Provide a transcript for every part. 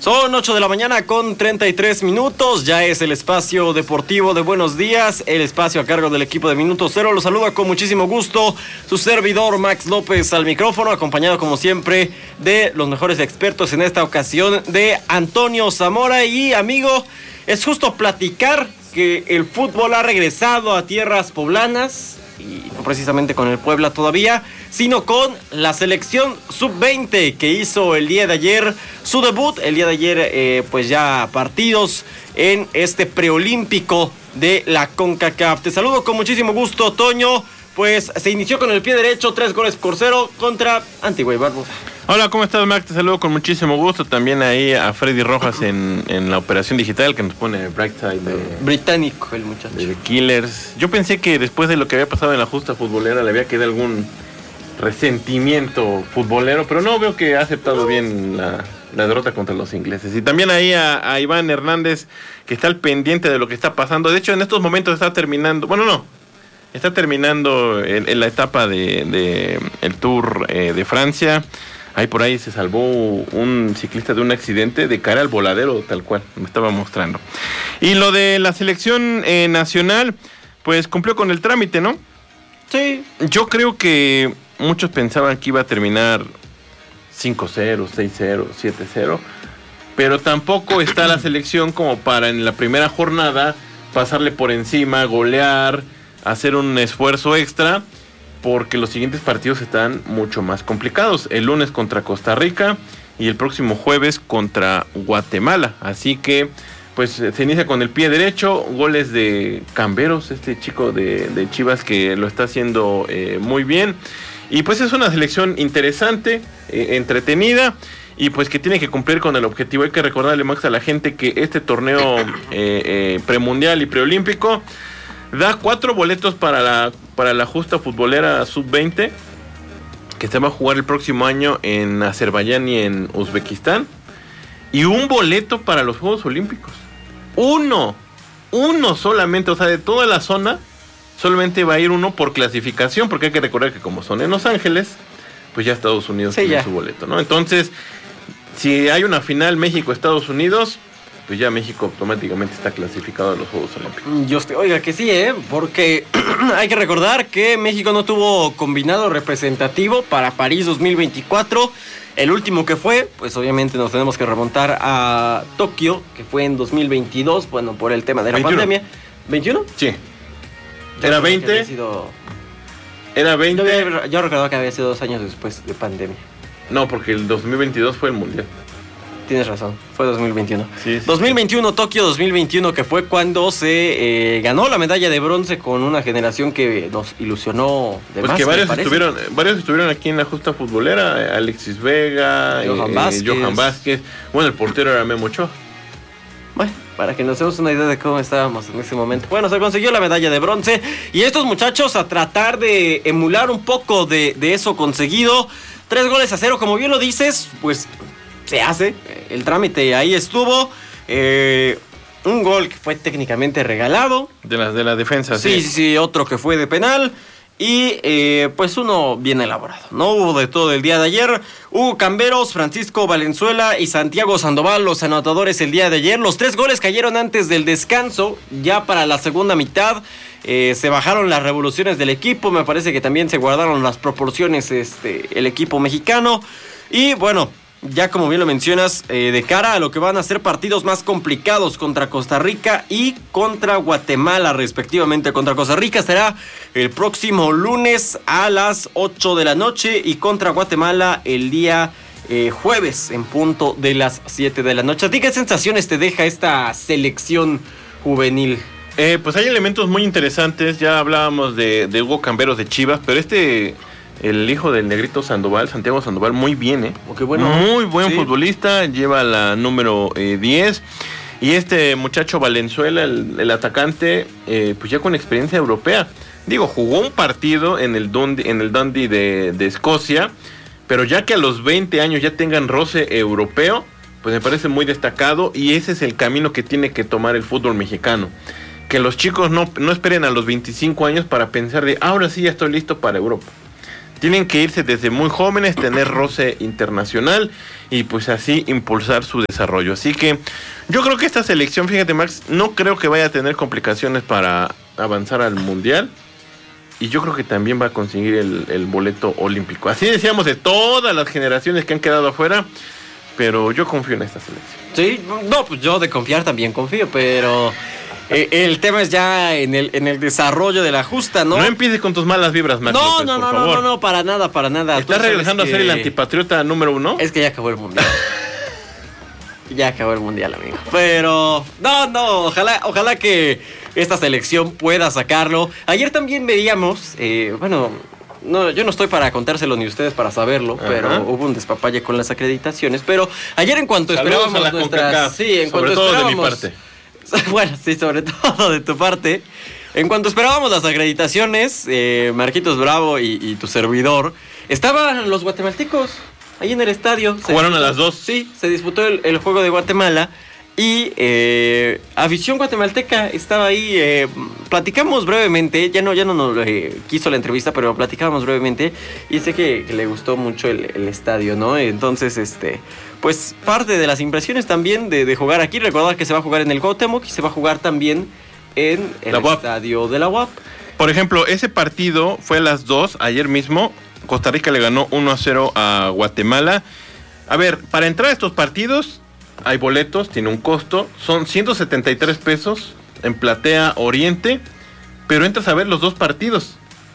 Son 8 de la mañana con 33 minutos, ya es el espacio deportivo de Buenos Días, el espacio a cargo del equipo de Minuto Cero. Los saluda con muchísimo gusto su servidor Max López al micrófono, acompañado como siempre de los mejores expertos, en esta ocasión de Antonio Zamora. Y amigo, es justo platicar que el fútbol ha regresado a tierras poblanas, y no precisamente con el Puebla todavía, sino con la selección sub-20 que hizo el día de ayer su debut. El día de ayer pues ya partidos en este preolímpico de la CONCACAF. Te saludo con muchísimo gusto, Toño. Pues se inició con el pie derecho, 3-0 contra Antigua y Barbuda. Hola, ¿cómo estás, Max? Te saludo con muchísimo gusto. También ahí a Freddy Rojas en la operación digital que nos pone Brightside británico, el muchacho. De Killers. Yo pensé que después de lo que había pasado en la justa futbolera le había quedado algún resentimiento futbolero, pero no, veo que ha aceptado bien la derrota contra los ingleses. Y también ahí a Iván Hernández, que está al pendiente de lo que está pasando. De hecho, en estos momentos está terminando, está terminando en la etapa de el Tour de Francia. Ahí por ahí se salvó un ciclista de un accidente de cara al voladero, tal cual, me estaba mostrando. Y lo de la selección nacional, pues cumplió con el trámite, ¿no? Sí. Yo creo que muchos pensaban que iba a terminar 5-0, 6-0, 7-0, pero tampoco está la selección como para en la primera jornada pasarle por encima, golear, hacer un esfuerzo extra, porque los siguientes partidos están mucho más complicados. El lunes contra Costa Rica y el próximo jueves contra Guatemala. Así que pues se inicia con el pie derecho, goles de Camberos, este chico de Chivas que lo está haciendo muy bien. Y pues es una selección interesante, entretenida, y pues que tiene que cumplir con el objetivo. Hay que recordarle, Max, a la gente que este torneo premundial y preolímpico da 4 boletos para la justa futbolera sub-20, que se va a jugar el próximo año en Azerbaiyán y en Uzbekistán, y un boleto para los Juegos Olímpicos. Uno solamente, o sea, de toda la zona, solamente va a ir uno por clasificación, porque hay que recordar que como son en Los Ángeles, pues ya Estados Unidos tiene su boleto, ¿no? Entonces, si hay una final México-Estados Unidos, pues ya México automáticamente está clasificado a los Juegos Olímpicos. Oiga que sí, porque hay que recordar que México no tuvo combinado representativo para París 2024. El último que fue, pues obviamente nos tenemos que remontar a Tokio, que fue en 2022, bueno, por el tema de la 21. pandemia. ¿21? Sí. ¿Era 20? ¿Era 20? Yo recordaba que había sido 2 años después de pandemia. No, porque el 2022 fue el Mundial. Tienes razón, fue 2021. Sí. 2021, Tokio 2021, que fue cuando se ganó la medalla de bronce con una generación que nos ilusionó de pues más. Que varios estuvieron aquí en la justa futbolera, Alexis Vega, Johan Vázquez. Bueno, el portero era Memo Ochoa. Bueno, para que nos demos una idea de cómo estábamos en ese momento. Bueno, se consiguió la medalla de bronce y estos muchachos a tratar de emular un poco de eso conseguido. 3-0, como bien lo dices, pues se hace, el trámite ahí estuvo, un gol que fue técnicamente regalado. De la defensa, sí. Sí, otro que fue de penal, y pues uno bien elaborado. No hubo de todo el día de ayer. Hugo Camberos, Francisco Valenzuela y Santiago Sandoval, los anotadores el día de ayer. Los 3 goles cayeron antes del descanso, ya para la segunda mitad. Se bajaron las revoluciones del equipo, me parece que también se guardaron las proporciones el equipo mexicano. Y bueno, ya como bien lo mencionas, de cara a lo que van a ser partidos más complicados contra Costa Rica y contra Guatemala respectivamente. Contra Costa Rica será el próximo lunes a las 8 de la noche y contra Guatemala el día jueves en punto de las 7 de la noche. ¿A ti qué sensaciones te deja esta selección juvenil? Pues hay elementos muy interesantes. Ya hablábamos de Hugo Camberos de Chivas, pero el hijo del negrito Sandoval, Santiago Sandoval, muy bien, bueno, muy buen futbolista, lleva la número 10. Y este muchacho Valenzuela, el atacante, pues ya con experiencia europea. Digo, jugó un partido en el Dundee de Escocia, pero ya que a los 20 años ya tengan roce europeo, pues me parece muy destacado, y ese es el camino que tiene que tomar el fútbol mexicano. Que los chicos no esperen a los 25 años para pensar de, ahora sí ya estoy listo para Europa. Tienen que irse desde muy jóvenes, tener roce internacional y pues así impulsar su desarrollo. Así que yo creo que esta selección, fíjate Max, no creo que vaya a tener complicaciones para avanzar al Mundial. Y yo creo que también va a conseguir el boleto olímpico. Así decíamos de todas las generaciones que han quedado afuera, pero yo confío en esta selección. Sí, no, pues yo de confiar también confío, pero el tema es ya en el desarrollo de la justa, ¿no? No empieces con tus malas vibras, Max López, por favor. No, para nada. ¿Estás regresando a ser el antipatriota número 1? Es que ya acabó el Mundial. Ya acabó el Mundial, amigo. Pero, no, ojalá que esta selección pueda sacarlo. Ayer también veíamos, no, yo no estoy para contárselo ni ustedes para saberlo, pero hubo un despapalle con las acreditaciones. Pero ayer en cuanto esperábamos a la nuestras... Sí, en sobre cuanto todo esperábamos... de mi parte. Bueno, sí, sobre todo de tu parte. En cuanto esperábamos las acreditaciones, Marquitos Bravo y tu servidor, estaban los guatemaltecos ahí en el estadio. ¿Jugaron a las 2? Sí, se disputó el juego de Guatemala. Y afición guatemalteca estaba ahí. Platicamos brevemente. Ya no nos quiso la entrevista, pero platicábamos brevemente. Y sé que le gustó mucho el estadio, ¿no? Entonces, pues parte de las impresiones también de jugar aquí. Recordar que se va a jugar en el Cuauhtémoc y se va a jugar también en el estadio de la UAP. Por ejemplo, ese partido fue a las 2 ayer mismo. Costa Rica le ganó 1-0 a Guatemala. A ver, para entrar a estos partidos hay boletos, tiene un costo, son 173 pesos en Platea Oriente, pero entras a ver los dos partidos.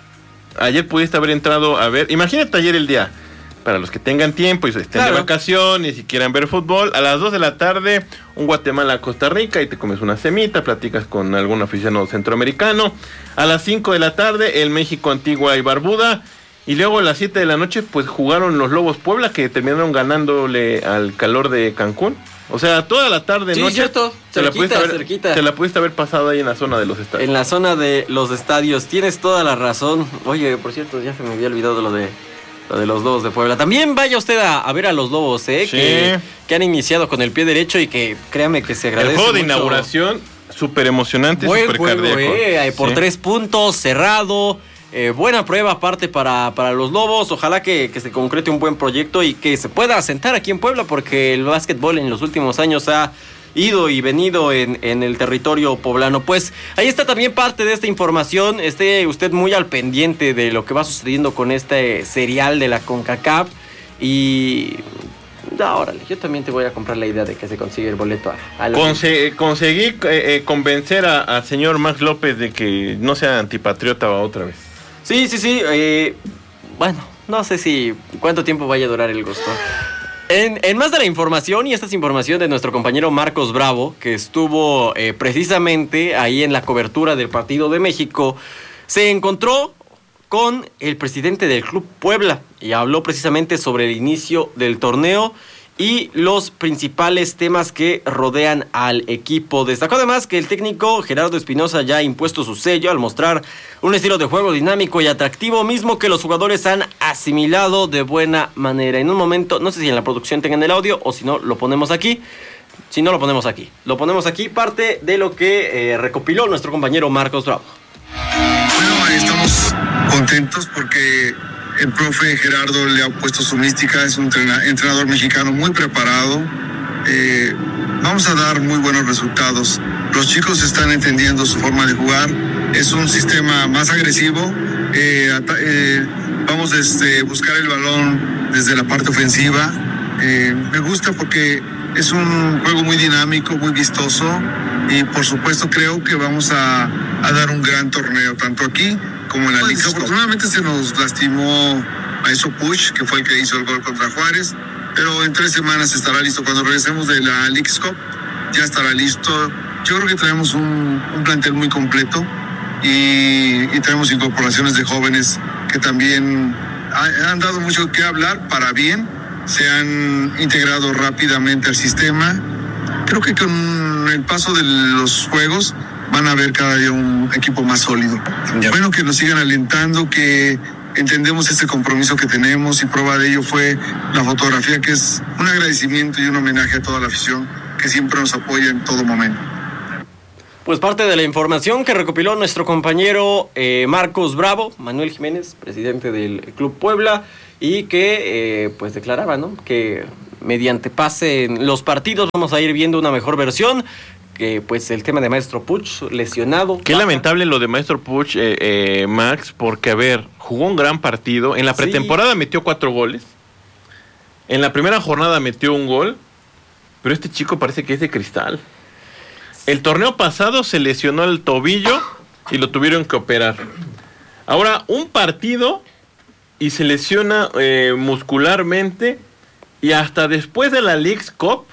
Ayer pudiste haber entrado a ver, imagínate ayer el día, para los que tengan tiempo y estén de vacaciones y quieran ver fútbol, a las 2 de la tarde, un Guatemala-Costa Rica y te comes una semita, platicas con algún aficionado centroamericano. A las 5 de la tarde, el México-Antigua y Barbuda. Y luego a las 7 de la noche, pues jugaron los Lobos Puebla, que terminaron ganándole al Calor de Cancún. O sea, toda la tarde, sí, noche, cierto. Cerquita. Te la pudiste haber pasado ahí en la zona de los estadios. En la zona de los estadios, tienes toda la razón. Oye, por cierto, ya se me había olvidado lo de los Lobos de Puebla. También vaya usted a ver a los Lobos, sí. que han iniciado con el pie derecho y que créame que se agradece. El juego de mucho. Inauguración, súper emocionante, súper cardíaco. Por 3 puntos, cerrado. Buena prueba aparte para los Lobos. Ojalá que se concrete un buen proyecto y que se pueda asentar aquí en Puebla, porque el básquetbol en los últimos años ha ido y venido en el territorio poblano. Pues ahí está también parte de esta información. Esté usted muy al pendiente de lo que va sucediendo con este serial de la CONCACAF. Y órale, yo también te voy a comprar la idea de que se consigue el boleto conseguí convencer al señor Max López de que no sea antipatriota otra vez. Sí. Bueno, no sé si cuánto tiempo vaya a durar el gusto. En más de la información, y esta es información de nuestro compañero Marcos Bravo, que estuvo precisamente ahí en la cobertura del partido de México, se encontró con el presidente del Club Puebla y habló precisamente sobre el inicio del torneo y los principales temas que rodean al equipo. Destacó además que el técnico Gerardo Espinoza ya ha impuesto su sello al mostrar un estilo de juego dinámico y atractivo, mismo que los jugadores han asimilado de buena manera. En un momento, no sé si en la producción tengan el audio o si no, lo ponemos aquí. Si no, lo ponemos aquí. Lo ponemos aquí, parte de lo que recopiló nuestro compañero Marcos Bravo. Bueno, estamos contentos porque el profe Gerardo le ha puesto su mística, es un entrenador mexicano muy preparado. Vamos a dar muy buenos resultados. Los chicos están entendiendo su forma de jugar. Es un sistema más agresivo. Vamos a buscar el balón desde la parte ofensiva. Me gusta porque es un juego muy dinámico, muy vistoso. Y por supuesto creo que vamos a dar un gran torneo, tanto aquí como en la Liga. Afortunadamente se nos lastimó Maeso Puig, que fue el que hizo el gol contra Juárez, pero en 3 semanas estará listo. Cuando regresemos de la Leagues Cup, ya estará listo. Yo creo que traemos un plantel muy completo y tenemos incorporaciones de jóvenes que también han dado mucho que hablar para bien, se han integrado rápidamente al sistema. Creo que con el paso de los juegos van a ver cada día un equipo más sólido. Bueno, que nos sigan alentando, que entendemos este compromiso que tenemos, y prueba de ello fue la fotografía, que es un agradecimiento y un homenaje a toda la afición que siempre nos apoya en todo momento. Pues parte de la información que recopiló nuestro compañero Marcos Bravo, Manuel Jiménez, presidente del Club Puebla, y que pues declaraba, ¿no?, que mediante pase en los partidos vamos a ir viendo una mejor versión, que pues el tema de Maestro Puch lesionado. Qué lamentable lo de Maestro Puch, Max, porque a ver, jugó un gran partido, en la pretemporada metió 4 goles, en la primera jornada metió 1 gol, pero este chico parece que es de cristal. El torneo pasado se lesionó el tobillo y lo tuvieron que operar. Ahora, un partido y se lesiona muscularmente, y hasta después de la Leagues Cup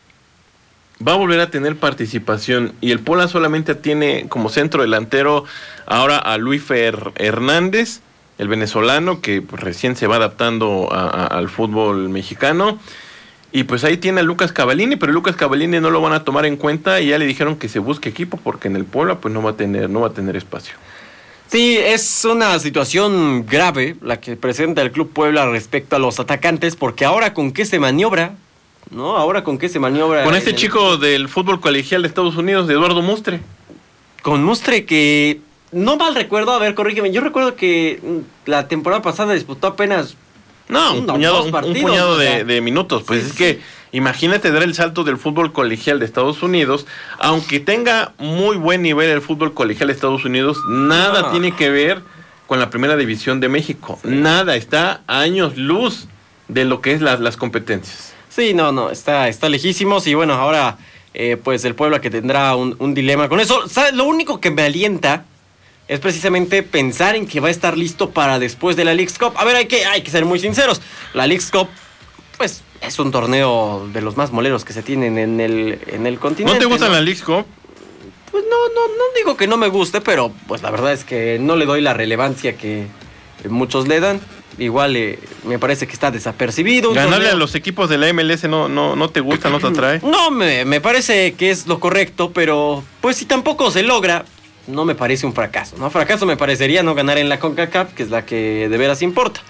va a volver a tener participación. Y el Puebla solamente tiene como centro delantero ahora a Luis Hernández, el venezolano, que pues recién se va adaptando al fútbol mexicano. Y pues ahí tiene a Lucas Cavallini, pero Lucas Cavallini no lo van a tomar en cuenta y ya le dijeron que se busque equipo porque en el Puebla pues no va a tener espacio. Sí, es una situación grave la que presenta el Club Puebla respecto a los atacantes, porque ahora con qué se maniobra, ¿no? Ahora con qué se maniobra. Con este chico del fútbol colegial de Estados Unidos, de Eduardo Mustre. Con Mustre, que no mal recuerdo, a ver, corrígeme, yo recuerdo que la temporada pasada disputó apenas un puñado de minutos. Pues sí, es que imagínate dar el salto del fútbol colegial de Estados Unidos, aunque tenga muy buen nivel el fútbol colegial de Estados Unidos, nada tiene que ver con la primera división de México. Sí. Nada, está a años luz de lo que es las competencias. Sí, no, está lejísimos. Y bueno, ahora pues el Puebla que tendrá un dilema con eso. ¿Sabes? Lo único que me alienta es precisamente pensar en que va a estar listo para después de la Leagues Cup. A ver, hay que ser muy sinceros. La Leagues Cup, pues, es un torneo de los más moleros que se tienen en el continente. ¿No te gusta la Leagues Cup? Pues no digo que no me guste, pero pues la verdad es que no le doy la relevancia que muchos le dan. Igual me parece que está desapercibido. Ganarle a los equipos de la MLS no te gusta, no te atrae. No, me parece que es lo correcto, pero pues si tampoco se logra, no me parece un fracaso, ¿no? Fracaso me parecería no ganar en la CONCACAF, que es la que de veras importa.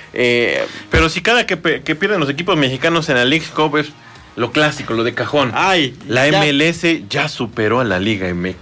Pero si cada que pierden los equipos mexicanos en la Leagues Cup es lo clásico, lo de cajón. La MLS ya superó a la Liga MX.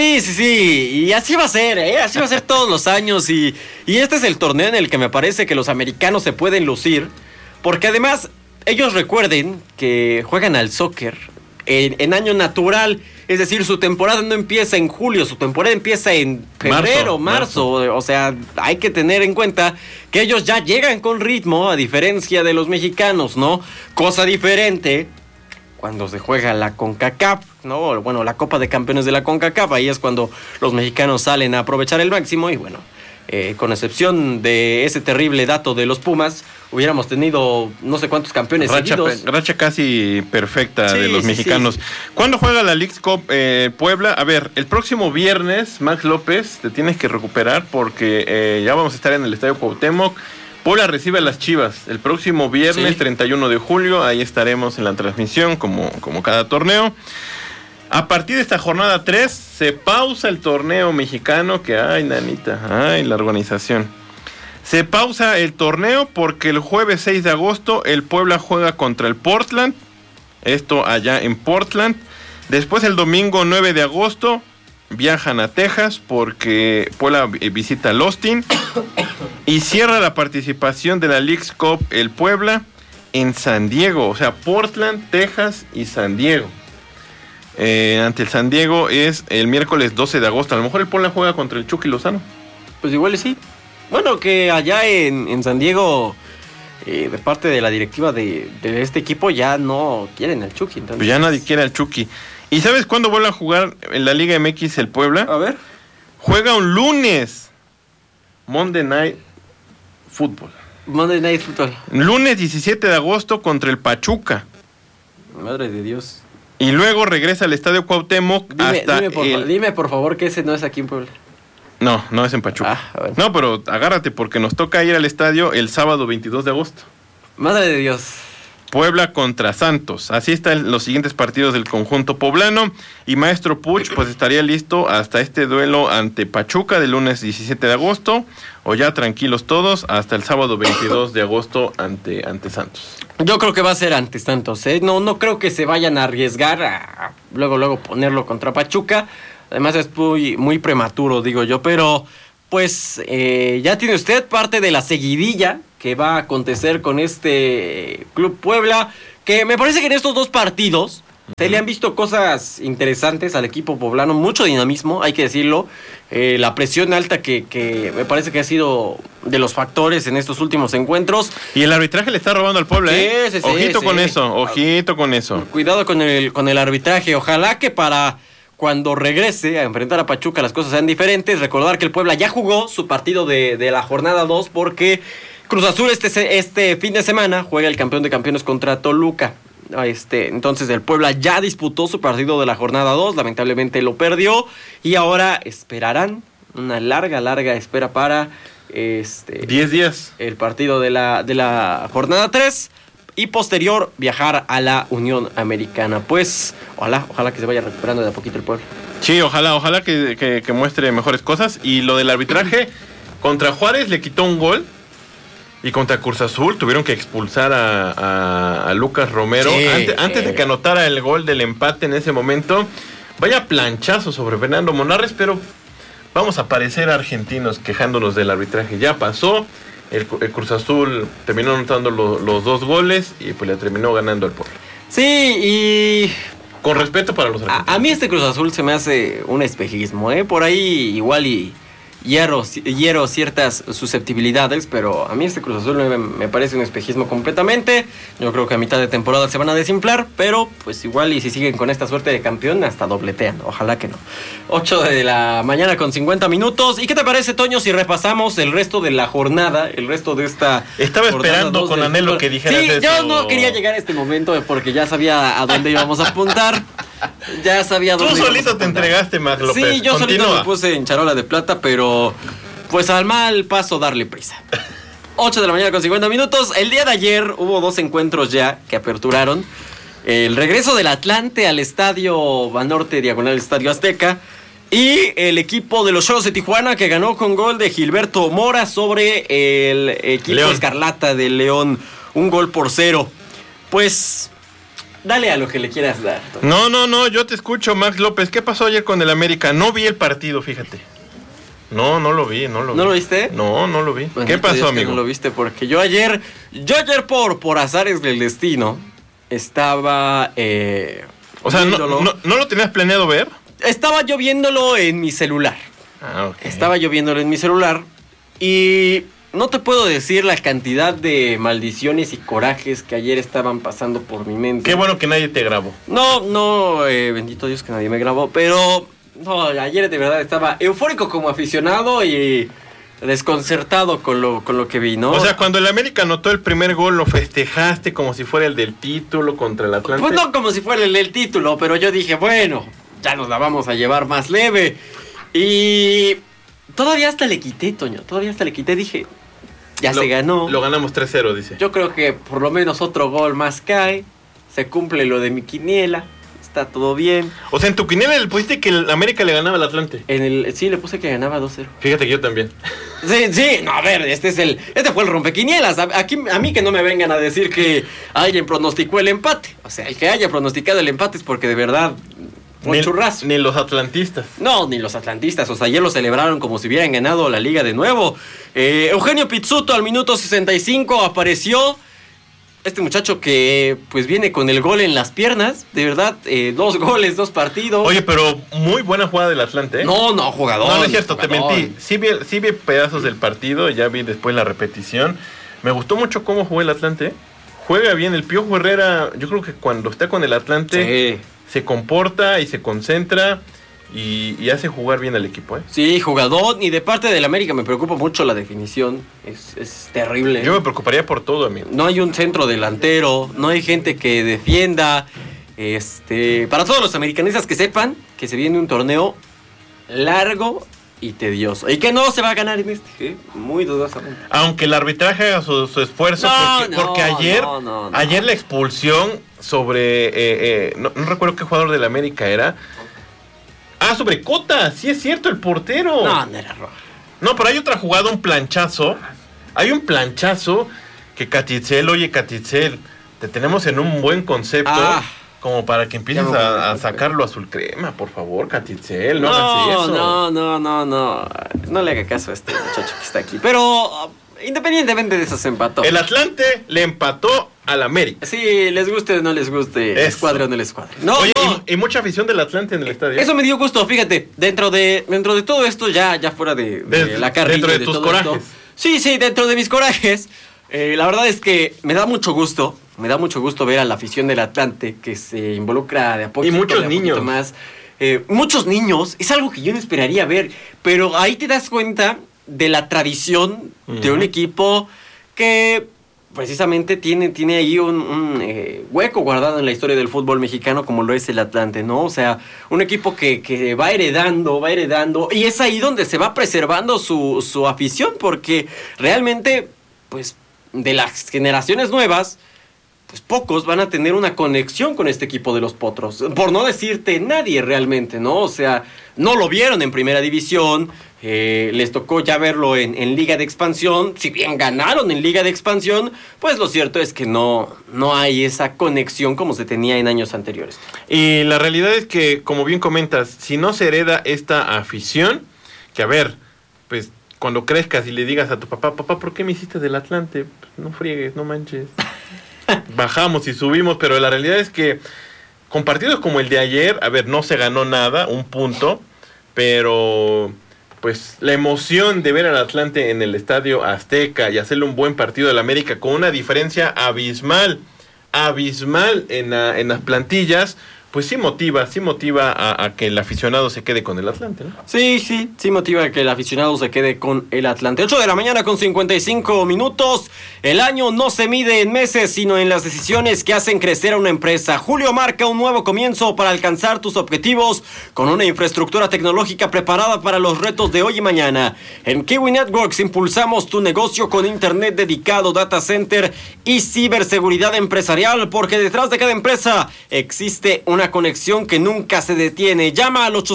Sí, y así va a ser, así va a ser todos los años. Y este es el torneo en el que me parece que los americanos se pueden lucir, porque además ellos recuerden que juegan al soccer en año natural. Es decir, su temporada no empieza en julio, su temporada empieza en febrero, marzo. O sea, hay que tener en cuenta que ellos ya llegan con ritmo, a diferencia de los mexicanos, ¿no? Cosa diferente cuando se juega la CONCACAF, ¿no? Bueno, la Copa de Campeones de la CONCACAF, ahí es cuando los mexicanos salen a aprovechar el máximo y bueno, con excepción de ese terrible dato de los Pumas, hubiéramos tenido no sé cuántos campeones seguidos. Racha casi perfecta de los mexicanos. Sí. ¿Cuándo juega la Leagues Cup Puebla? A ver, el próximo viernes, Max López, te tienes que recuperar porque ya vamos a estar en el Estadio Cuauhtémoc. Puebla recibe a las Chivas el próximo viernes 31 de julio. Ahí estaremos en la transmisión como cada torneo. A partir de esta jornada 3 se pausa el torneo mexicano, que la organización. Se pausa el torneo porque el jueves 6 de agosto el Puebla juega contra el Portland, esto allá en Portland. Después el domingo 9 de agosto viajan a Texas porque Puebla visita al Austin y cierra la participación de la Leagues Cup el Puebla en San Diego, o sea, Portland, Texas y San Diego. Ante el San Diego es el miércoles 12 de agosto. A lo mejor el Puebla juega contra el Chucky Lozano. Pues igual sí. Bueno, que allá en San Diego, de parte de la directiva de este equipo, ya no quieren al Chucky. Entonces... Pues ya nadie quiere al Chucky. ¿Y sabes cuándo vuelve a jugar en la Liga MX el Puebla? A ver. Juega un lunes. Monday Night Football. Lunes 17 de agosto contra el Pachuca. Madre de Dios. Y luego regresa al Estadio Cuauhtémoc dime por favor que ese no es aquí en Puebla. No es en Pachuca. Bueno. No, pero agárrate porque nos toca ir al estadio el sábado 22 de agosto. Madre de Dios. Puebla contra Santos. Así están los siguientes partidos del conjunto poblano. Y Maestro Puch pues estaría listo hasta este duelo ante Pachuca del lunes 17 de agosto. O ya tranquilos todos hasta el sábado 22 de agosto ante Santos. Yo creo que va a ser ante Santos, ¿eh? No creo que se vayan a arriesgar a luego ponerlo contra Pachuca. Además es muy, muy prematuro, digo yo, pero pues ya tiene usted parte de la seguidilla que va a acontecer con este Club Puebla, que me parece que en estos 2 partidos se le han visto cosas interesantes al equipo poblano, mucho dinamismo, hay que decirlo, la presión alta que me parece que ha sido de los factores en estos últimos encuentros. Y el arbitraje le está robando al Puebla, ¿eh? Sí, ojito sí. Ojito con eso. Cuidado con el arbitraje, ojalá que para cuando regrese a enfrentar a Pachuca las cosas sean diferentes. Recordar que el Puebla ya jugó su partido de la jornada 2 porque Cruz Azul este fin de semana juega el campeón de campeones contra Toluca. Entonces el Puebla ya disputó su partido de la jornada 2, lamentablemente lo perdió y ahora esperarán una larga espera para 10 días el partido de la jornada 3 y posterior viajar a la Unión Americana. Pues ojalá que se vaya recuperando de a poquito el Puebla. Sí, ojalá que muestre mejores cosas. Y lo del arbitraje, contra Juárez le quitó un gol. Y contra Cruz Azul tuvieron que expulsar a Lucas Romero. Sí, antes de que anotara el gol del empate en ese momento. Vaya planchazo sobre Fernando Monarres, pero vamos a parecer argentinos quejándonos del arbitraje. Ya pasó, el Cruz Azul terminó anotando los 2 goles y pues le terminó ganando al Puebla. Sí, y con respeto para los argentinos. A mí este Cruz Azul se me hace un espejismo, por ahí igual y hiero ciertas susceptibilidades, pero a mí este Cruz Azul me parece un espejismo completamente. Yo creo que a mitad de temporada se van a desinflar, pero pues igual y si siguen con esta suerte de campeón hasta dobletean, ojalá que no. 8 de la mañana con 50 minutos. ¿Y qué te parece, Toño, si repasamos el resto de la jornada, el resto de esta Estaba esperando con anhelo que dijeras eso. Sí, yo no quería llegar a este momento porque ya sabía a dónde íbamos a apuntar. Ya sabía dónde. Tú solito te entregaste, Mac López. Sí, yo solito me puse en charola de plata, pero pues al mal paso darle prisa. 8 de la mañana con 50 minutos. El día de ayer hubo 2 encuentros ya que aperturaron. El regreso del Atlante al estadio Banorte, diagonal Estadio Azteca. Y el equipo de los Cholos de Tijuana que ganó con gol de Gilberto Mora sobre el equipo León. Escarlata de León. 1-0. Pues dale a lo que le quieras dar. No, yo te escucho, Max López. ¿Qué pasó ayer con el América? No vi el partido, fíjate. No lo vi. ¿No lo viste? No lo vi. Bendito ¿Qué pasó, Dios amigo? Que no lo viste, porque yo ayer por azares del destino, estaba... o sea, viéndolo. ¿no lo tenías planeado ver? Estaba yo viéndolo en mi celular. Estaba yo viéndolo en mi celular y no te puedo decir la cantidad de maldiciones y corajes que ayer estaban pasando por mi mente. Qué bueno que nadie te grabó. No, bendito Dios que nadie me grabó, pero no, ayer de verdad estaba eufórico como aficionado y desconcertado con lo que vi, ¿no? O sea, cuando el América anotó el primer gol, ¿lo festejaste como si fuera el del título contra el Atlante? Pues no como si fuera el del título, pero yo dije, bueno, ya nos la vamos a llevar más leve. Y todavía hasta le quité, Toño, dije, se ganó. Lo ganamos 3-0, dice. Yo creo que por lo menos otro gol más cae, se cumple lo de mi quiniela, está todo bien. O sea, en tu quiniela le pusiste que el América le ganaba al Atlante. Sí, le puse que ganaba 2-0. Fíjate que yo también. Sí, no, a ver, este fue el rompequinielas. A mí que no me vengan a decir que alguien pronosticó el empate. O sea, el que haya pronosticado el empate es porque de verdad un churrazo. Ni los atlantistas. No, ni los atlantistas. O sea, ayer lo celebraron como si hubieran ganado la liga de nuevo. Eugenio Pizzuto al minuto 65 apareció. Este muchacho que pues viene con el gol en las piernas, de verdad, 2 goles, 2 partidos. Oye, pero muy buena jugada del Atlante, ¿eh? No, jugador. No es cierto, jugador. Te mentí. Sí vi pedazos del partido, ya vi después la repetición. Me gustó mucho cómo jugó el Atlante. Juega bien, el Piojo Herrera, yo creo que cuando está con el Atlante se comporta y se concentra y hace jugar bien al equipo, ¿eh? Sí, jugador, y de parte del América me preocupa mucho la definición, es terrible. Yo me preocuparía por todo, amigo. No hay un centro delantero, no hay gente que defienda. Para todos los americanistas que sepan que se viene un torneo largo y tedioso, y que no se va a ganar en muy dudosamente. Aunque el arbitraje haga su esfuerzo, porque ayer la expulsión sobre no recuerdo qué jugador del América era. Sobre Cota, sí es cierto, el portero. No era roja. No, pero hay otra jugada, un planchazo. Hay un planchazo que Catitzel, te tenemos en un buen concepto. como para que empieces a sacarlo azul crema, por favor, Catitzel, no hagas eso. No le haga caso a este muchacho que está aquí. Pero independientemente de eso se empató. El Atlante le empató al América. Sí, les guste o no les guste, escuadre o no les escuadre. No, oye, y mucha afición del Atlante en el estadio. Eso me dio gusto, fíjate, dentro de todo esto, ya fuera de la carrilla. Dentro de tus corajes. Esto, sí, dentro de mis corajes. La verdad es que me da mucho gusto ver a la afición del Atlante que se involucra de a poquito. Y muchos niños. Más. Muchos niños, es algo que yo no esperaría ver, pero ahí te das cuenta de la tradición de un equipo que precisamente tiene ahí un hueco guardado en la historia del fútbol mexicano como lo es el Atlante, ¿no? O sea, un equipo que va heredando, y es ahí donde se va preservando su afición, porque realmente, pues, de las generaciones nuevas, pues pocos van a tener una conexión con este equipo de los Potros, por no decirte nadie realmente, ¿no? O sea, no lo vieron en primera división, les tocó ya verlo en Liga de Expansión. Si bien ganaron en Liga de Expansión, pues lo cierto es que no hay esa conexión como se tenía en años anteriores. Y la realidad es que, como bien comentas, si no se hereda esta afición, que a ver, pues cuando crezcas y le digas a tu papá, ¿por qué me hiciste del Atlante? Pues, no friegues, no manches. Bajamos y subimos, pero la realidad es que con partidos como el de ayer, a ver, no se ganó nada, un punto, pero pues la emoción de ver al Atlante en el Estadio Azteca y hacerle un buen partido al América con una diferencia abismal en las plantillas, pues sí motiva a que el aficionado se quede con el Atlante, ¿no? Sí motiva a que el aficionado se quede con el Atlante. 8 de la mañana con 55 minutos. El año no se mide en meses, sino en las decisiones que hacen crecer a una empresa. Julio marca un nuevo comienzo para alcanzar tus objetivos con una infraestructura tecnológica preparada para los retos de hoy y mañana. En Kiwi Networks impulsamos tu negocio con internet dedicado, data center y ciberseguridad empresarial, porque detrás de cada empresa existe una conexión que nunca se detiene. Llama al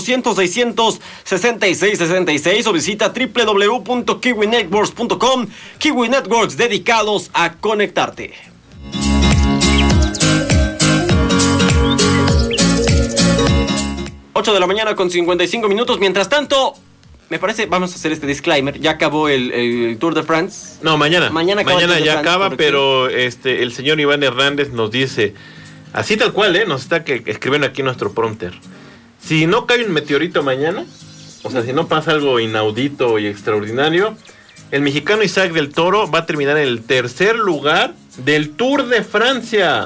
800-600-6666 o visita www.kiwinetworks.com. Kiwi Networks, dedicados a conectarte. Ocho de la mañana con 55 minutos. Mientras tanto, me parece, vamos a hacer este disclaimer. Ya acabó el Tour de France. No, mañana ya acaba, pero el señor Iván Hernández nos dice, así tal cual, nos está escribiendo aquí nuestro prompter. Si no cae un meteorito mañana, o sea, si no pasa algo inaudito y extraordinario, el mexicano Isaac del Toro va a terminar en el tercer lugar del Tour de Francia.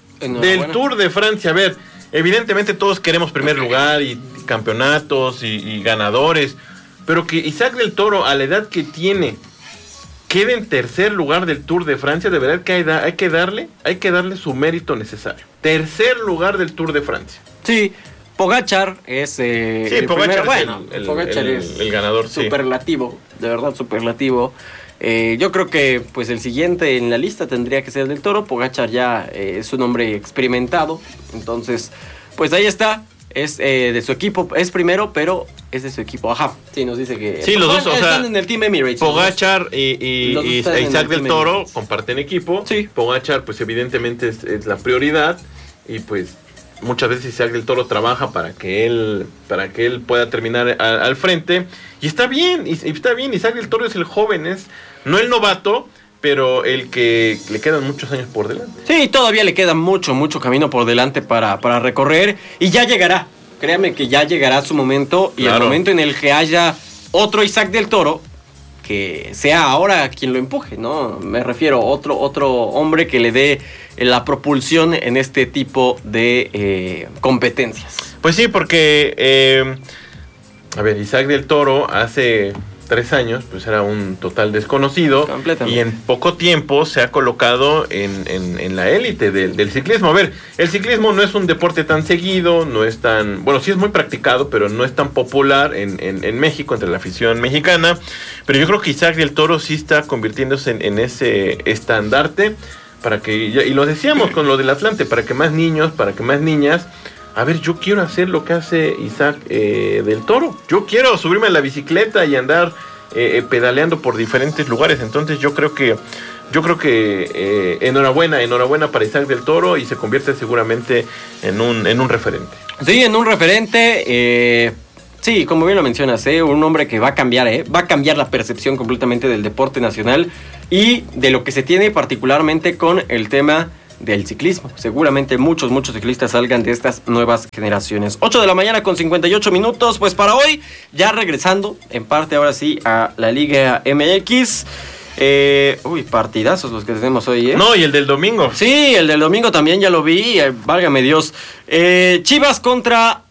Tour de Francia. A ver, evidentemente todos queremos primer lugar y campeonatos y ganadores, pero que Isaac del Toro, a la edad que tiene, quede en tercer lugar del Tour de Francia, de verdad que hay que darle su mérito necesario. Tercer lugar del Tour de Francia. Sí, Pogačar es Pogačar es el ganador, superlativo, de verdad superlativo. Yo creo que pues el siguiente en la lista tendría que ser del Toro. Pogačar ya es un hombre experimentado, entonces pues ahí está. Es de su equipo, es primero, pero es de su equipo. Ajá, sí, nos dice que sí, los dos, o sea, están en el Team Emirates. Pogačar y Isaac del Toro comparten equipo. Sí. Pogačar, pues evidentemente es la prioridad, y pues muchas veces Isaac del Toro trabaja para que él pueda terminar al frente, y está bien. Isaac del Toro es el joven, no el novato, pero el que le quedan muchos años por delante. Sí, todavía le queda mucho camino por delante para recorrer, y ya llegará. Créame que ya llegará su momento, y el momento en el que haya otro Isaac del Toro, que sea ahora quien lo empuje, ¿no? Me refiero a otro hombre que le dé la propulsión en este tipo de competencias. Pues sí, porque Isaac del Toro hace 3 años pues era un total desconocido, y en poco tiempo se ha colocado en la élite del ciclismo. A ver, el ciclismo no es un deporte tan seguido, no es tan, bueno, sí es muy practicado, pero no es tan popular en México, entre la afición mexicana, pero yo creo que Isaac del Toro sí está convirtiéndose en ese estandarte, para que, y lo decíamos con lo del Atlante, para que más niños, para que más niñas, a ver, yo quiero hacer lo que hace Isaac del Toro. Yo quiero subirme a la bicicleta y andar pedaleando por diferentes lugares. Entonces yo creo que yo creo que enhorabuena para Isaac del Toro y se convierte seguramente en un referente. Sí, en un referente. Sí, como bien lo mencionas, un hombre que va a cambiar la percepción completamente del deporte nacional y de lo que se tiene particularmente con el tema del ciclismo. Seguramente muchos ciclistas salgan de estas nuevas generaciones. 8 de la mañana con 58 minutos, pues para hoy, ya regresando en parte ahora sí a la Liga MX. Partidazos los que tenemos hoy, No, y el del domingo. Sí, el del domingo también ya lo vi, válgame Dios. Chivas contra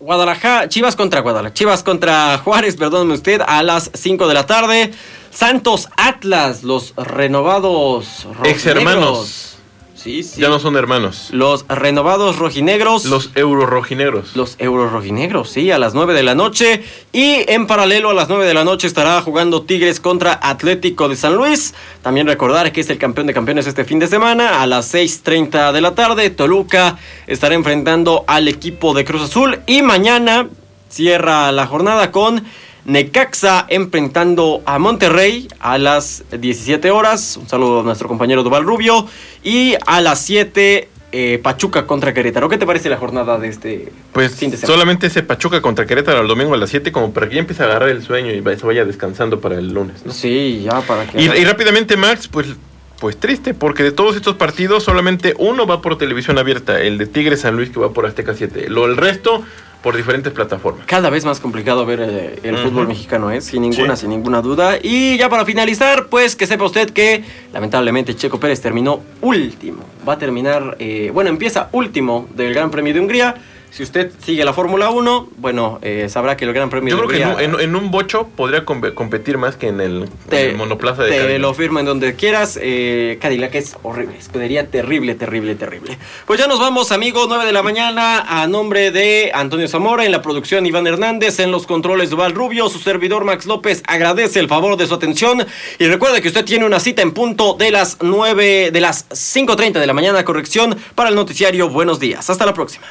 Juárez, perdóneme usted, a las 5 de la tarde. Santos Atlas, los renovados ex-hermanos. Sí. Ya no son hermanos. Los renovados rojinegros. Los eurorrojinegros. Los eurorrojinegros, sí, a las 9 de la noche. Y en paralelo a las 9 de la noche estará jugando Tigres contra Atlético de San Luis. También recordar que es el campeón de campeones este fin de semana. A las 6:30 de la tarde, Toluca estará enfrentando al equipo de Cruz Azul. Y mañana cierra la jornada con Necaxa enfrentando a Monterrey a las 17 horas. Un saludo a nuestro compañero Duval Rubio. Y a las 7, Pachuca contra Querétaro. ¿Qué te parece la jornada de este fin de semana? Solamente ese Pachuca contra Querétaro el domingo a las 7, como para que ya empiece a agarrar el sueño y se vaya descansando para el lunes, ¿no? Sí, ya para que... Y rápidamente, Max, pues triste, porque de todos estos partidos solamente uno va por televisión abierta, el de Tigres San Luis, que va por Azteca 7. El resto por diferentes plataformas. Cada vez más complicado ver el fútbol mexicano, sin ninguna duda. Y ya para finalizar, pues que sepa usted que lamentablemente Checo Pérez terminó último. Va a terminar, empieza último del Gran Premio de Hungría. Si usted sigue la Fórmula 1, sabrá que el Gran Premio de Hungría... Yo creo que en un bocho podría competir más que en el monoplaza de Cadillac. Te lo firmo en donde quieras. Cadillac es horrible, escudería terrible. Pues ya nos vamos, amigos, 9 de la mañana. A nombre de Antonio Zamora, en la producción Iván Hernández, en los controles Duval Rubio, su servidor Max López agradece el favor de su atención. Y recuerde que usted tiene una cita en punto de las 5:30 de la mañana, corrección, para el noticiario Buenos Días. Hasta la próxima.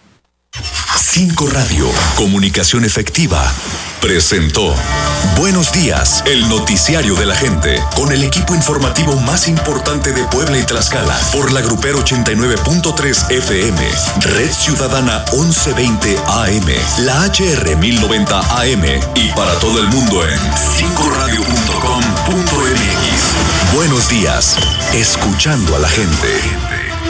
5 Radio, comunicación efectiva, presentó Buenos Días, el noticiario de la gente, con el equipo informativo más importante de Puebla y Tlaxcala, por la Grupero 89.3 FM, Red Ciudadana 1120 AM, la HR 1090 AM y para todo el mundo en 5radio.com.mx. Buenos Días, escuchando a la gente.